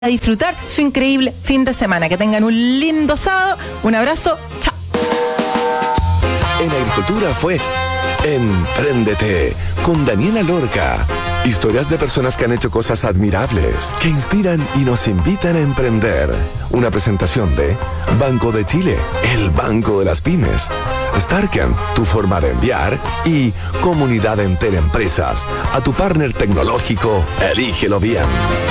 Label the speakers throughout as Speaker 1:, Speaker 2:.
Speaker 1: a disfrutar su increíble fin de semana. Que tengan un lindo sábado. Un abrazo. Chao.
Speaker 2: En Agricultura fue Empréndete con Daniela Lorca. Historias de personas que han hecho cosas admirables, que inspiran y nos invitan a emprender. Una presentación de Banco de Chile, el banco de las pymes. Starken, tu forma de enviar. Y Comunidad Entera Empresas. A tu partner tecnológico, elígelo bien.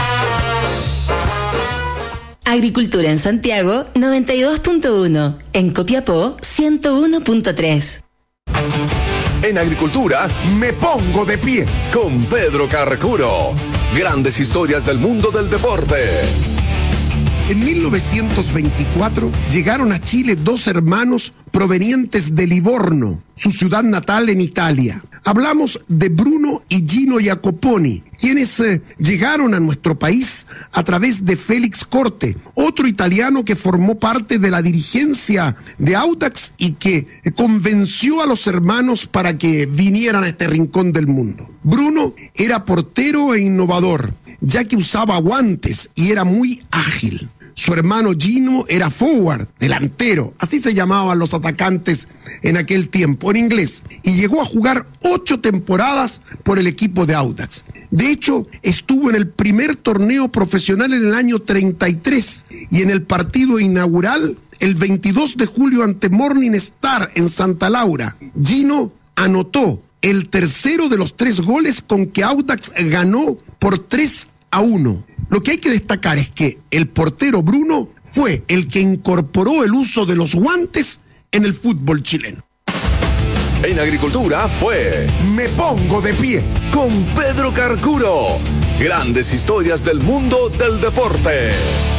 Speaker 3: Agricultura en Santiago 92.1, en Copiapó 101.3.
Speaker 2: En Agricultura,
Speaker 4: Me pongo de pie.
Speaker 2: con Pedro Carcuro. Grandes historias del mundo del deporte.
Speaker 4: En 1924 llegaron a Chile dos hermanos provenientes de Livorno, su ciudad natal en Italia. Hablamos de Bruno y Gino Jacoponi, quienes llegaron a nuestro país a través de Félix Corte, otro italiano que formó parte de la dirigencia de Audax y que convenció a los hermanos para que vinieran a este rincón del mundo. Bruno era portero e innovador, ya que usaba guantes y era muy ágil. Su hermano Gino era forward, delantero, así se llamaban los atacantes en aquel tiempo, en inglés, y llegó a jugar 8 temporadas por el equipo de Audax. De hecho, estuvo en el primer torneo profesional en el año 33 y en el partido inaugural el 22 de julio ante Morning Star en Santa Laura. Gino anotó el tercero de los 3 goles con que Audax ganó por 3-1. Lo que hay que destacar es que el portero Bruno fue el que incorporó el uso de los guantes en el fútbol chileno.
Speaker 2: En Agricultura fue
Speaker 4: Me pongo de pie.
Speaker 2: con Pedro Carcuro. Grandes historias del mundo del deporte.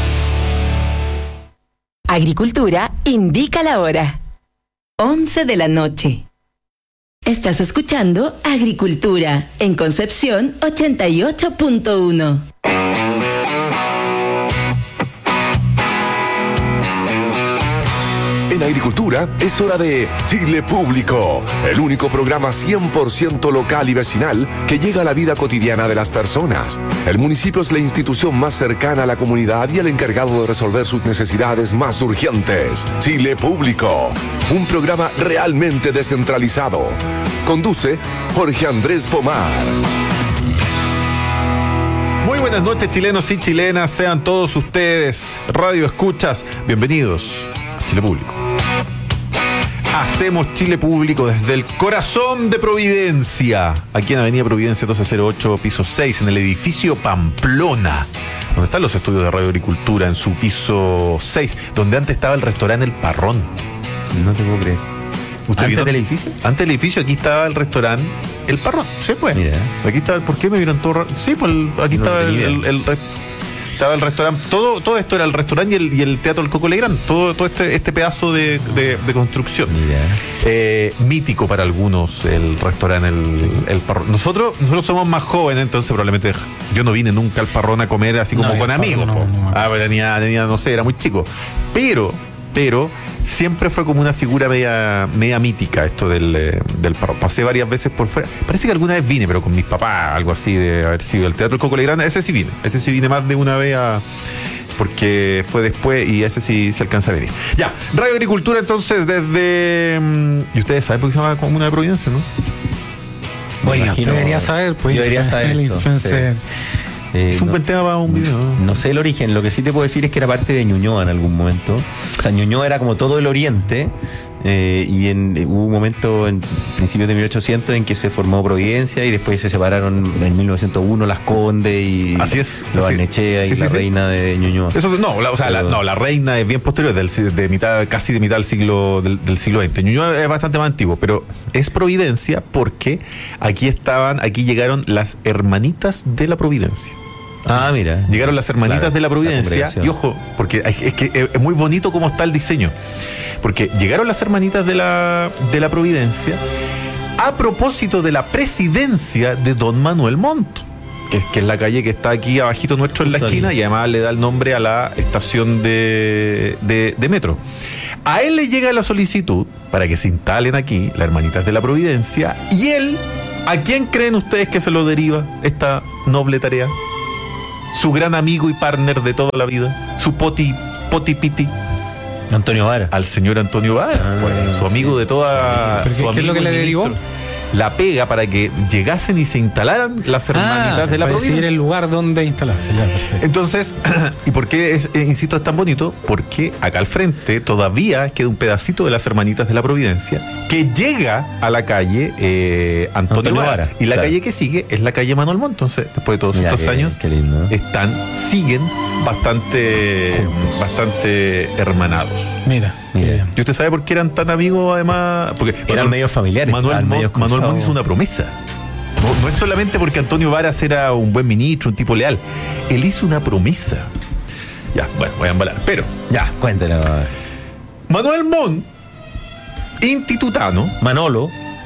Speaker 3: Agricultura indica la hora. 11 de la noche. Estás escuchando Agricultura en Concepción 88.1.
Speaker 2: En Agricultura es hora de Chile Público, el único programa 100% local y vecinal que llega a la vida cotidiana de las personas. El municipio es la institución más cercana a la comunidad y el encargado de resolver sus necesidades más urgentes. Chile Público, un programa realmente descentralizado. Conduce Jorge Andrés Pomar.
Speaker 5: Muy buenas noches, chilenos y chilenas, sean todos ustedes radio escuchas, bienvenidos a Chile Público. Hacemos Chile Público desde el corazón de Providencia, aquí en Avenida Providencia 1208, piso 6, en el edificio Pamplona, donde están los estudios de Radio Agricultura, en su piso 6, donde antes estaba el restaurante El Parrón.
Speaker 6: No te puedo creer.
Speaker 5: ¿Antes
Speaker 6: del edificio?
Speaker 5: Antes del edificio, aquí estaba el restaurante El Parrón. Sí, pues. Mira. Aquí estaba el... ¿Por qué me vieron todo raro? Sí, pues aquí no estaba estaba el restaurante. Todo esto era el restaurante y el Teatro del Coco Legrand. Todo este pedazo de construcción. Mira. Mítico para algunos el restaurante El Parrón. Nosotros somos más jóvenes, entonces probablemente yo no vine nunca al Parrón a comer así como con amigos. Tenía, no sé, era muy chico. Pero siempre fue como una figura media mítica esto del Parrón. Pasé varias veces por fuera. Parece que alguna vez vine, pero con mis papás, algo así de haber sido el Teatro del Coco Legrand. Ese sí vine más de una vez porque fue después y ese sí se alcanza a venir. Ya, Radio Agricultura entonces desde... Y ustedes saben por qué se llama Comuna de Providencia, ¿no?
Speaker 6: Oiga, usted debería saber, pues. Yo debería saber esto.
Speaker 5: Es un buen tema para un video.
Speaker 6: No sé el origen, lo que sí te puedo decir es que era parte de Ñuñoa en algún momento. O sea, Ñuñoa era como todo el oriente, hubo un momento en principios de 1800 en que se formó Providencia y después se separaron en 1901 Las Condes y los Barnechea y la reina de Ñuñoa.
Speaker 5: Eso la reina es bien posterior, casi de mitad del siglo XX. Ñuñoa es bastante más antiguo, pero es Providencia porque aquí llegaron las hermanitas de la Providencia.
Speaker 6: Ah, mira.
Speaker 5: Llegaron las hermanitas de la Providencia y ojo, porque es que es muy bonito cómo está el diseño, porque llegaron las hermanitas de la Providencia a propósito de la presidencia de Don Manuel Montt, que es la calle que está aquí abajito nuestro en la esquina y además le da el nombre a la estación de metro. A él le llega la solicitud para que se instalen aquí las hermanitas de la Providencia y él, ¿a quién creen ustedes que se lo deriva esta noble tarea? su gran amigo y partner de toda la vida, su poti piti,
Speaker 6: Antonio Vara.
Speaker 5: al señor Antonio Vara, pues, su amigo de toda.
Speaker 7: ¿Pero
Speaker 5: su
Speaker 7: qué es lo que le
Speaker 5: ministro.
Speaker 7: derivó?
Speaker 5: La pega para que llegasen y se instalaran las hermanitas de la
Speaker 7: para decidir
Speaker 5: provincia.
Speaker 7: el lugar donde instalarse. Ya, perfecto.
Speaker 5: Entonces, ¿y por qué insisto, es tan bonito? Porque acá al frente todavía queda un pedacito de las hermanitas de la Providencia que llega a la calle Antonio Vara. Y la calle que sigue es la calle Manuel Montt. Entonces, después de todos estos años,
Speaker 6: qué lindo.
Speaker 5: siguen bastante hermanados.
Speaker 7: Mira.
Speaker 6: Mira.
Speaker 5: ¿Y usted sabe por qué eran tan amigos además? Porque
Speaker 6: Eran medios familiares.
Speaker 5: Manuel Montt hizo una promesa. No es solamente porque Antonio Varas era un buen ministro, un tipo leal. Él hizo una promesa. Ya, bueno, voy a embalar. Pero,
Speaker 6: Ya, cuéntela.
Speaker 5: Manuel Montt,
Speaker 6: Manolo.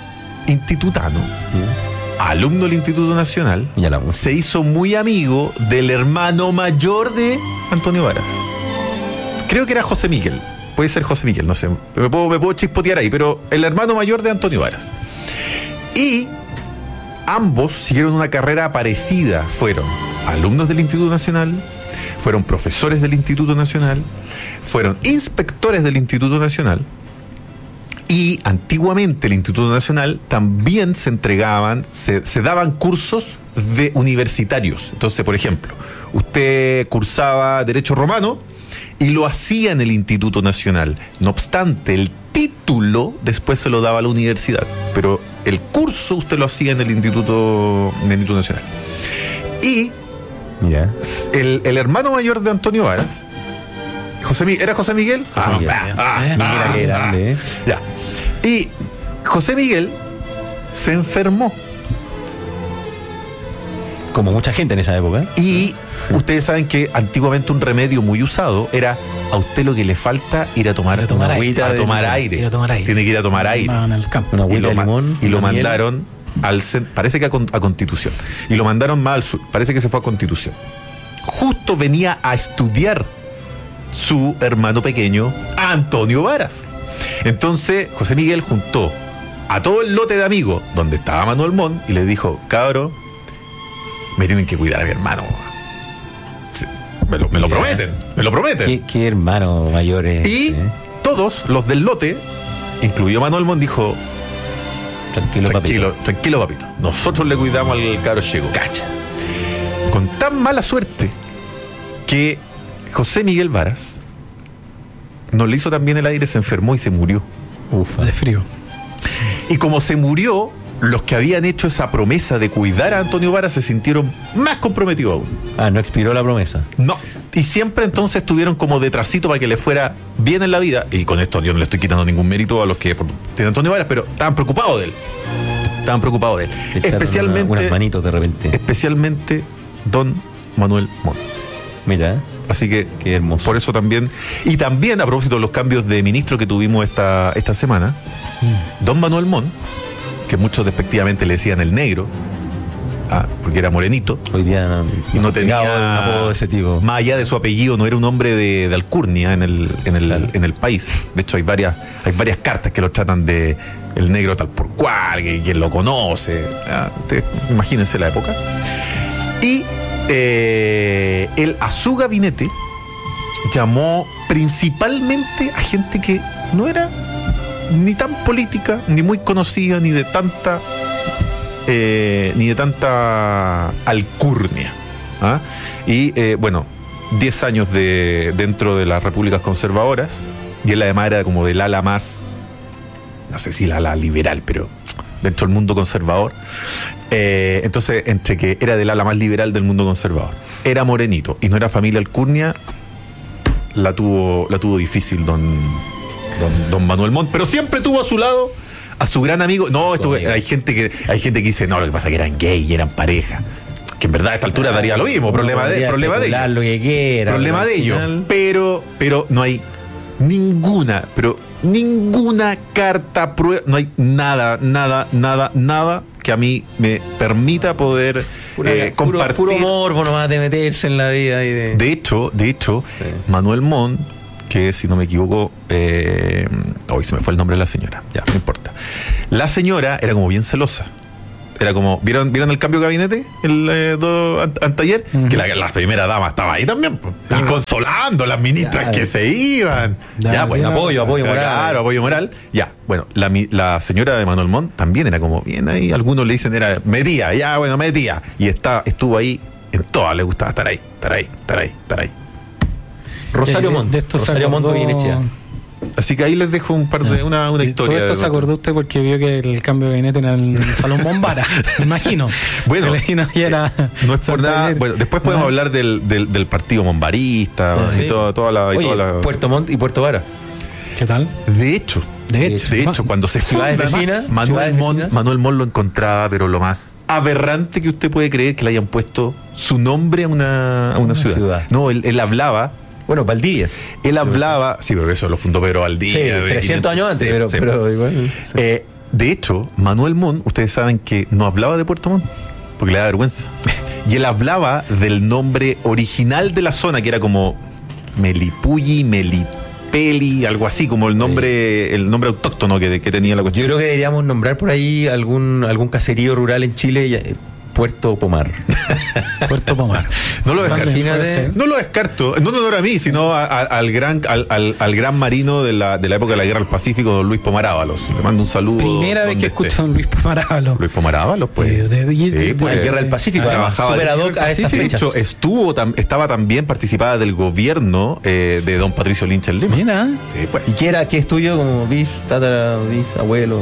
Speaker 5: alumno del Instituto Nacional,
Speaker 6: Ya la música.
Speaker 5: se hizo muy amigo del hermano mayor de Antonio Varas. Creo que era José Miguel. Puede ser José Miguel, no sé. Me puedo chispotear ahí, pero el hermano mayor de Antonio Varas. Y ambos siguieron una carrera parecida. Fueron alumnos del Instituto Nacional, fueron profesores del Instituto Nacional, fueron inspectores del Instituto Nacional. Y antiguamente el Instituto Nacional también se daban cursos de universitarios. Entonces, por ejemplo, usted cursaba Derecho Romano y lo hacía en el Instituto Nacional. No obstante, el título después se lo daba a la universidad, pero el curso usted lo hacía en el Instituto Nacional. Y
Speaker 6: Mira.
Speaker 5: el hermano mayor de Antonio Varas, ¿era José Miguel?
Speaker 6: Mira qué grande, ¿eh?
Speaker 5: Ya. Y José Miguel se enfermó.
Speaker 6: Como mucha gente en esa época.
Speaker 5: Y ustedes saben que antiguamente un remedio muy usado era: a usted lo que le falta ir a tomar
Speaker 6: agüita de limón.
Speaker 5: aire.
Speaker 7: Ir a tomar aire.
Speaker 5: Tiene que ir a tomar aire.
Speaker 7: En el campo.
Speaker 6: Una agüita de limón.
Speaker 5: Y lo
Speaker 6: una miel.
Speaker 5: mandaron parece que a Constitución. Y lo mandaron más al sur. Parece que se fue a Constitución. Justo venía a estudiar su hermano pequeño, Antonio Varas. Entonces, José Miguel juntó a todo el lote de amigos donde estaba Manuel Montt y le dijo: cabro, me tienen que cuidar a mi hermano. Sí, me lo prometen.
Speaker 6: Qué hermano mayor es.
Speaker 5: Y todos los del lote, incluido Manuel Montt, dijo: tranquilo papito, nosotros le cuidamos al cabro chico. Cacha. Con tan mala suerte que José Miguel Varas no le hizo tan bien el aire, se enfermó y se murió.
Speaker 6: Ufa.
Speaker 7: De frío.
Speaker 5: Y como se murió, los que habían hecho esa promesa de cuidar a Antonio Varas se sintieron más comprometidos aún.
Speaker 6: No expiró la promesa.
Speaker 5: No. Y siempre entonces estuvieron como detrásito para que le fuera bien en la vida. Y con esto yo no le estoy quitando ningún mérito a los que tienen Antonio Varas, pero estaban preocupados de él. Especialmente
Speaker 6: unas manitos de repente.
Speaker 5: Especialmente don Manuel Montt.
Speaker 6: Mira.
Speaker 5: Así que,
Speaker 6: qué hermoso.
Speaker 5: Por eso también. Y también, a propósito de los cambios de ministro que tuvimos esta semana, don Manuel Montt, que muchos despectivamente le decían el negro, porque era morenito.
Speaker 6: Hoy día
Speaker 5: no tenía
Speaker 6: un apodo de ese tipo.
Speaker 5: Más allá de su apellido, no era un hombre de alcurnia en el país. De hecho, hay varias cartas que lo tratan de el negro tal por cual, que quien lo conoce. Ustedes imagínense la época. Y él a su gabinete llamó principalmente a gente que no era ni tan política, ni muy conocida, ni de tanta alcurnia. Y 10 años dentro de las repúblicas conservadoras, y él además era como del ala más, no sé si el ala liberal, pero dentro del mundo conservador. Entonces, entre que era del ala más liberal del mundo conservador, era morenito y no era familia alcurnia, la tuvo difícil don Manuel Montt, pero siempre tuvo a su lado a su gran amigo. Hay gente que dice, no, lo que pasa es que eran gay y eran pareja, que en verdad a esta altura daría lo mismo, problema de ellos,
Speaker 6: lo que quiera,
Speaker 5: problema de ellos, pero no hay ninguna carta, prueba, no hay nada que a mí me permita poder compartir.
Speaker 6: Puro morbo nomás de meterse en la vida y
Speaker 5: de hecho, sí. Manuel Montt, que si no me equivoco, hoy se me fue el nombre de la señora, ya, no importa. La señora era como bien celosa. Era como, ¿vieron el cambio de gabinete anteayer? Que la primera dama estaba ahí también, pues. Y consolando las ministras que se iban. Ya, pues,
Speaker 6: apoyo moral.
Speaker 5: Claro, apoyo moral. Ya, bueno, la señora de Manuel Montt también era como bien ahí. Algunos le dicen era metía, metía. Y estuvo ahí en todas, le gustaba estar ahí.
Speaker 6: Rosario Montt.
Speaker 7: De esto
Speaker 6: Rosario Montt Goyenechea.
Speaker 5: Así que ahí les dejo un par de una historia.
Speaker 7: Todo esto se acordó usted porque vio que el cambio de gabinete en el Salón Bombara, me imagino.
Speaker 5: Bueno,
Speaker 7: no
Speaker 5: es por nada. Bueno, después podemos hablar del partido mombarista y toda la.
Speaker 6: Puerto Montt y Puerto Vara.
Speaker 7: ¿Qué tal?
Speaker 5: De hecho, cuando se fundan Manuel Montt lo encontraba, pero lo más aberrante que usted puede creer que le hayan puesto su nombre a una ciudad. No, él hablaba.
Speaker 6: Bueno, Valdivia.
Speaker 5: Él hablaba, sí, pero eso lo fundó Pedro Valdivia.
Speaker 6: Sí, 300 años antes, pero igual. Sí.
Speaker 5: De hecho, Manuel Montt, ustedes saben que no hablaba de Puerto Montt, porque le da vergüenza. Y él hablaba del nombre original de la zona, que era como Melipulli, Melipeli, algo así, como el nombre autóctono que tenía la cuestión.
Speaker 6: Yo creo que deberíamos nombrar por ahí algún caserío rural en Chile. Puerto Pomar.
Speaker 7: Puerto Pomar.
Speaker 5: No lo descarto. No en honor a mí, sino al gran marino de la época de la Guerra del Pacífico, don Luis Pomar Ábalos. Le mando un saludo.
Speaker 7: Primera vez que escucho a don Luis Pomar Ábalos.
Speaker 5: Luis Pomar Ábalos, pues.
Speaker 6: La Guerra del Pacífico. Super ad hoc a estas fechas.
Speaker 5: De hecho, estaba también participada del gobierno de don Patricio Lynch en Lima.
Speaker 7: Mira.
Speaker 5: Sí, pues.
Speaker 6: ¿Y qué estudió como abuelo?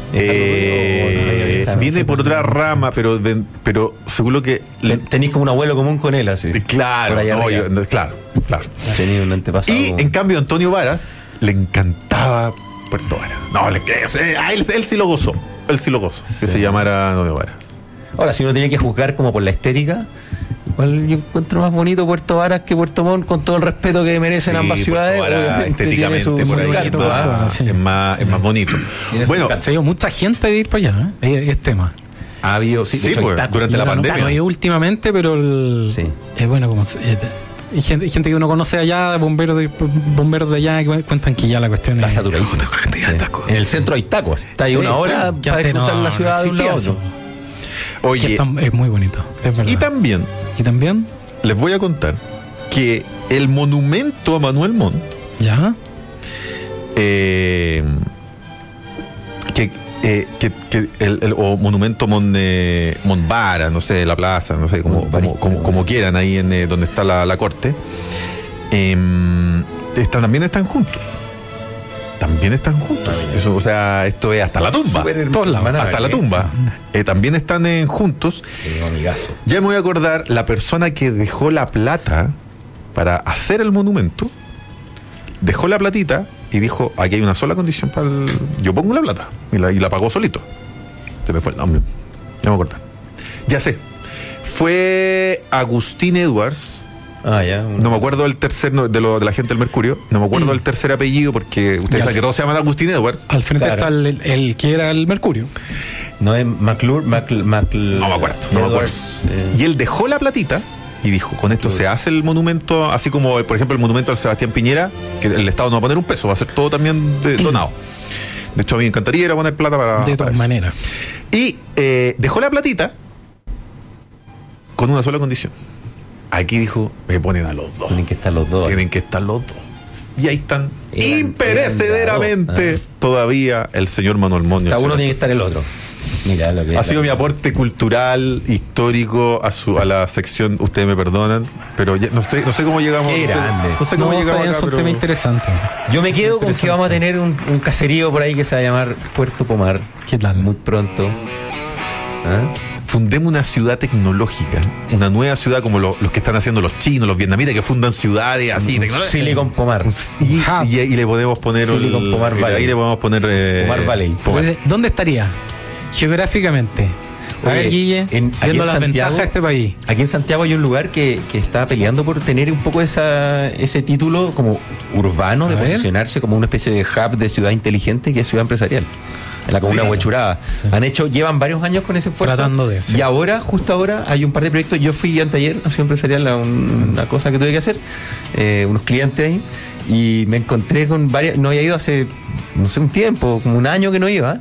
Speaker 5: Viene por otra rama, pero según lo que
Speaker 6: tenéis como un abuelo común con él, así.
Speaker 5: Claro, claro.
Speaker 6: Tenía un antepasado.
Speaker 5: Y en cambio Antonio Varas le encantaba Puerto Varas. No, él sí lo gozó. Que se llamara Antonio Varas.
Speaker 6: Ahora, si uno tiene que juzgar como por la estética, igual yo encuentro más bonito Puerto Varas que Puerto Montt, con todo el respeto que merecen ambas ciudades.
Speaker 5: Estéticamente por ahí es más bonito.
Speaker 7: Bueno, se ha ido mucha gente de ir para allá, es tema.
Speaker 6: Ha habido,
Speaker 5: durante la pandemia.
Speaker 7: No ha ido últimamente, pero es bueno, como hay gente que uno conoce allá, bomberos de allá, que cuentan que ya la cuestión
Speaker 6: está saturadísima. En el centro hay tacos. Está ahí una hora para cruzar la ciudad de un lado a otro.
Speaker 5: Oye,
Speaker 7: es muy bonito, es verdad.
Speaker 5: Y también les voy a contar que el monumento a Manuel Montt,
Speaker 7: ¿ya?
Speaker 5: O monumento Montvara, no sé, la plaza, no sé, como quieran, ahí en donde está la corte, también están juntos. Eso, o sea, esto es hasta la tumba. Hasta la tumba. También están juntos. Ya me voy a acordar, la persona que dejó la plata para hacer el monumento, dejó la platita y dijo, aquí hay una sola condición para yo pongo la plata. Y la pagó solito. Se me fue el nombre. Ya me acuerdo. Ya sé. Fue Agustín Edwards. No me acuerdo del tercer, de la gente del Mercurio. No me acuerdo del tercer apellido, porque ustedes saben que todos se llaman Agustín Edwards.
Speaker 7: Al frente está el que era el Mercurio.
Speaker 6: No es McClure.
Speaker 5: No me acuerdo. Y él dejó la platita y dijo, con esto se hace el monumento, así como por ejemplo el monumento al Sebastián Piñera, que el Estado no va a poner un peso, va a ser todo también donado. De hecho, a mí me encantaría ir a poner plata para
Speaker 7: de todas maneras.
Speaker 5: Y dejó la platita con una sola condición. Aquí dijo, me ponen a los dos.
Speaker 6: Tienen que estar los dos.
Speaker 5: Y ahí están imperecederamente todavía el señor Manuel Montt.
Speaker 6: Cada uno tiene que estar el otro. Mira, lo que
Speaker 5: ha sido mi aporte cultural, histórico a la sección. Ustedes me perdonan, pero ya, no sé cómo llegamos.
Speaker 6: Qué grande.
Speaker 5: No sé cómo llegamos acá,
Speaker 7: es un tema interesante.
Speaker 6: Yo me quedo con que vamos a tener un caserío por ahí que se va a llamar Puerto Pomar.
Speaker 7: ¿Qué tal?
Speaker 6: Muy pronto.
Speaker 5: Fundemos una ciudad tecnológica, una nueva ciudad como los que están haciendo los chinos, los vietnamitas, que fundan ciudades así.
Speaker 6: Silicon Pomar.
Speaker 5: Y le podemos poner
Speaker 6: Silicon Pomar Valley.
Speaker 5: Ahí le podemos poner
Speaker 6: Pomar Valley.
Speaker 7: ¿Dónde estaría geográficamente? A ver, Guille, viendo las ventajas de este país.
Speaker 6: Aquí en Santiago hay un lugar que está peleando por tener un poco ese título como urbano, de posicionarse como una especie de hub de ciudad inteligente, que es ciudad empresarial. En la comuna Huechuraba. Sí. Llevan varios años con ese esfuerzo.
Speaker 7: Tratando de eso.
Speaker 6: Y justo ahora, hay un par de proyectos. Yo fui anteayer a Ciudad Empresarial, una cosa que tuve que hacer, unos clientes ahí, y me encontré con varias, no había ido hace, no sé, un tiempo, como un año que no iba,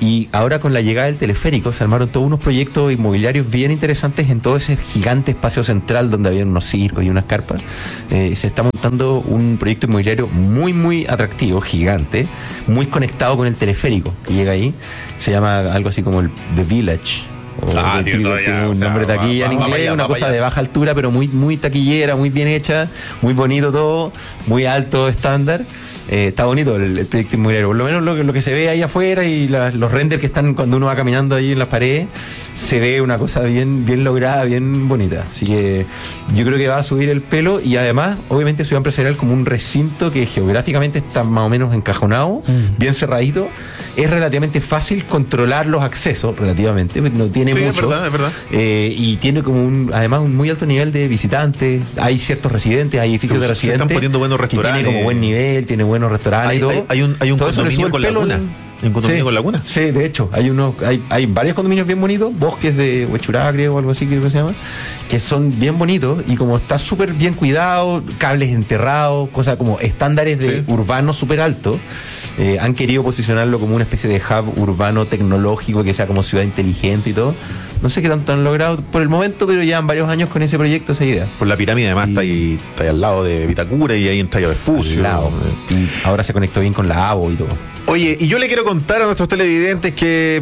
Speaker 6: Y ahora con la llegada del teleférico se armaron todos unos proyectos inmobiliarios bien interesantes en todo ese gigante espacio central donde había unos circos y unas carpas. Se está montando un proyecto inmobiliario muy, muy atractivo, gigante, muy conectado con el teleférico que llega ahí. Se llama algo así como el The Village. Tiene un nombre taquilla en inglés, una cosa de baja altura, pero muy, muy taquillera, muy bien hecha, muy bonito todo, muy alto estándar. Está bonito el proyecto inmobiliario, por lo menos lo que se ve ahí afuera y los renders que están cuando uno va caminando ahí en las paredes, se ve una cosa bien, bien lograda, bien bonita. Así que yo creo que va a subir el pelo y además, obviamente, Ciudad Empresarial como un recinto que geográficamente está más o menos encajonado, bien cerradito. Es relativamente fácil controlar los accesos, relativamente, no tiene muchos.
Speaker 5: Es verdad.
Speaker 6: Y tiene como además un muy alto nivel de visitantes. Hay ciertos residentes, hay edificios de residentes.
Speaker 5: Se están poniendo buenos restaurantes.
Speaker 6: Tiene como buen nivel, tiene buenos restaurantes y todo.
Speaker 5: Hay un condominio con laguna. ¿Un condominio con laguna?
Speaker 6: Sí, de hecho, hay varios condominios bien bonitos, bosques de Huechuracre o algo así creo que se llama, que son bien bonitos y como está súper bien cuidado, cables enterrados, cosas como estándares de urbanos súper altos. Han querido posicionarlo como una especie de hub urbano tecnológico que sea como ciudad inteligente y todo. No sé qué tanto han logrado por el momento, pero llevan varios años con ese proyecto, esa idea.
Speaker 5: Por la pirámide además está ahí al lado de Vitacura y ahí entra a Vespucio.
Speaker 6: Y ahora se conectó bien con la AVO y todo.
Speaker 5: Oye, y yo le quiero contar a nuestros televidentes que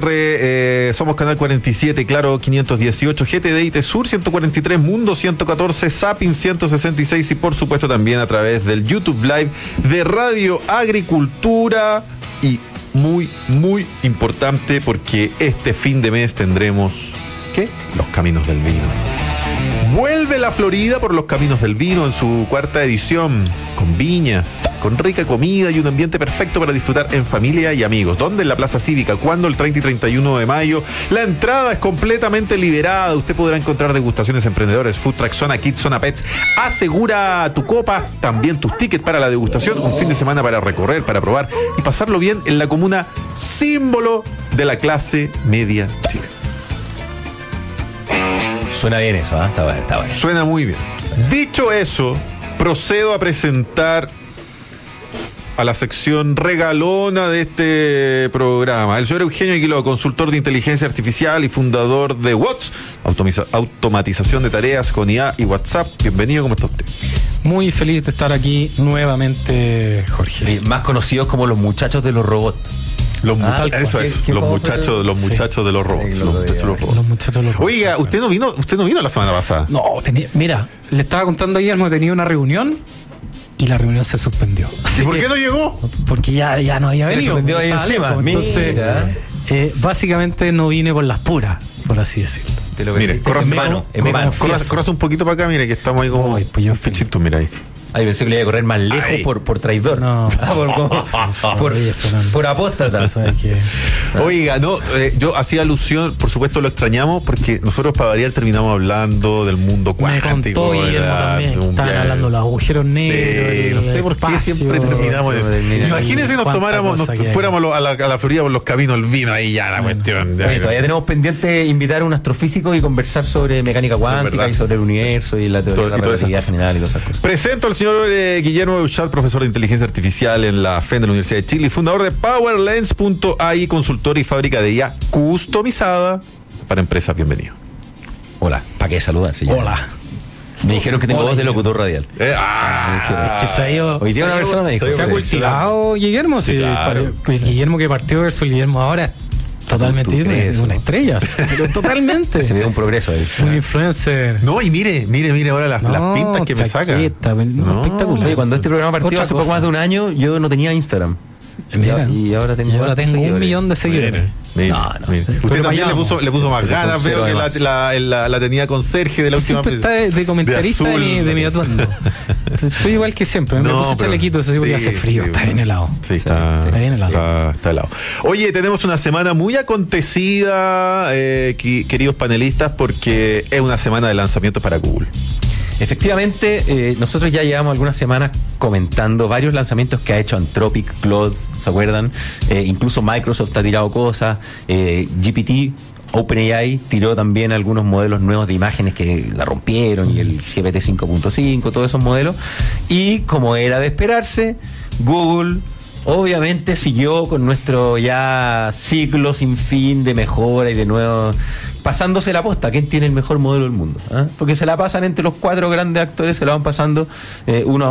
Speaker 5: BTR, somos Canal 47, Claro 518, GTD Sur 143, Mundo 114, Zapping 166 y por supuesto también a través del YouTube Live de Radio Agricultura. Y muy, muy importante porque este fin de mes tendremos, ¿qué? Los Caminos del Vino. Vuelve la Florida por los Caminos del Vino en su 4ª edición, con viñas, con rica comida y un ambiente perfecto para disfrutar en familia y amigos. ¿Dónde? En la Plaza Cívica. ¿Cuándo? El 30 y 31 de mayo. La entrada es completamente liberada. Usted podrá encontrar degustaciones emprendedores, food truck, zona kids, zona pets. Asegura tu copa, también tus tickets para la degustación. Un fin de semana para recorrer, para probar y pasarlo bien en la comuna símbolo de la clase media chilena.
Speaker 6: Suena bien eso, ¿eh? Está bueno.
Speaker 5: Suena muy bien. Dicho eso, procedo a presentar a la sección regalona de este programa. El señor Eugenio Aguiló, consultor de inteligencia artificial y fundador de WOTS, automatización de tareas con IA y WhatsApp. Bienvenido, ¿cómo está usted?
Speaker 7: Muy feliz de estar aquí nuevamente, Jorge.
Speaker 6: Más conocidos como los muchachos de los robots.
Speaker 5: Los muchachos de los robots.
Speaker 7: Los muchachos de los robots.
Speaker 5: Oiga, usted no vino la semana pasada.
Speaker 7: No, mira, le estaba contando ayer, hemos tenido una reunión y la reunión se suspendió.
Speaker 5: ¿Y por qué no llegó?
Speaker 7: Porque ya no había venido.
Speaker 6: Se suspendió ahí encima.
Speaker 7: Entonces, básicamente no vine por las puras, por así decirlo.
Speaker 5: Mire, corras un poquito para acá, mire, que estamos ahí como
Speaker 7: pues yo
Speaker 5: pichito, mira ahí.
Speaker 6: Ay, pensé que le iba a correr más lejos por traidor.
Speaker 7: No.
Speaker 6: Por apóstata.
Speaker 5: Oiga, no, yo hacía alusión, por supuesto lo extrañamos, porque nosotros para variar terminamos hablando del mundo cuántico.
Speaker 7: Me contó Guillermo también, estaban hablando de los agujeros negros.
Speaker 5: No sé por qué siempre terminamos. Imagínense nos fuéramos a la Florida por los caminos del vino, ahí ya la cuestión.
Speaker 6: Todavía tenemos pendiente invitar a un astrofísico y conversar sobre mecánica cuántica y sobre el universo y la teoría de la relatividad general y todas esas cosas.
Speaker 5: Presento al señor Guillermo Beuchat, profesor de inteligencia artificial en la FEN de la Universidad de Chile y fundador de PowerLens.ai, consultor y fábrica de IA customizada para empresas. Bienvenido.
Speaker 6: Hola, ¿para qué saludar?
Speaker 7: Hola.
Speaker 6: Me dijeron que tengo voz de locutor radial.
Speaker 7: Es que se ha ido.
Speaker 6: Hoy día una persona me dijo.
Speaker 7: Se ha cultivado Guillermo. Sí, claro. Guillermo que partió versus Guillermo ahora. Totalmente una estrella, pero totalmente.
Speaker 6: Se ve un progreso ahí.
Speaker 7: Un influencer.
Speaker 5: No, y mire ahora las pintas que me saca.
Speaker 7: Espectacular.
Speaker 6: Oye, cuando este programa partió hace poco más de un año, yo no tenía Instagram.
Speaker 7: Mira,
Speaker 6: y ahora tengo
Speaker 7: 1 millón de seguidores.
Speaker 5: Mira. Usted también le puso más ganas, veo que la tenía con Sergio de la última vez.
Speaker 7: Está de comentarista de mi atuendo. Estoy igual que siempre, me puse chalequito, eso sí, porque hace frío, está bien helado.
Speaker 5: Sí, está bien helado. Está helado. Oye, tenemos una semana muy acontecida, queridos panelistas, porque es una semana de lanzamientos para Google.
Speaker 6: Efectivamente, nosotros ya llevamos algunas semanas comentando varios lanzamientos que ha hecho Anthropic, Claude, ¿se acuerdan? Incluso Microsoft ha tirado cosas, GPT, OpenAI tiró también algunos modelos nuevos de imágenes que la rompieron, y el GPT 5.5, todos esos modelos. Y como era de esperarse, Google obviamente siguió con nuestro ya ciclo sin fin de mejora y de nuevo pasándose la posta. ¿Quién tiene el mejor modelo del mundo? Porque se la pasan entre los 4 grandes actores, se la van pasando uno